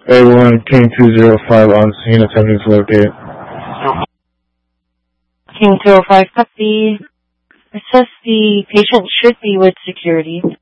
A1 King 205 on scene, attempting to locate. King 205, copy. It says the patient should be with security.